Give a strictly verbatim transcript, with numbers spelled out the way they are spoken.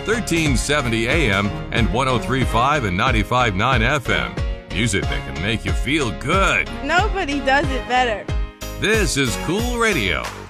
thirteen seventy A M and one oh three point five and ninety-five point nine F M. Music that can make you feel good. Nobody does it better. This is Cool Radio.